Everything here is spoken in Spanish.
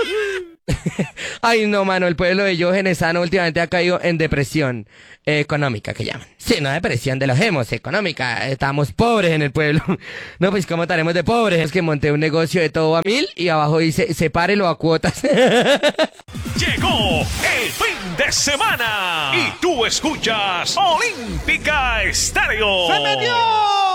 Ay, no, mano, el pueblo de Diógenes Sano últimamente ha caído en depresión económica, que llaman. Sí, no depresión de los hemos, económica. Estamos pobres en el pueblo. No, pues, ¿cómo estaremos de pobres? Es que monté un negocio de todo a 1000 y abajo dice, sepárelo a cuotas. Llegó el fin de semana y tú escuchas Olímpica Estéreo. ¡Se metió!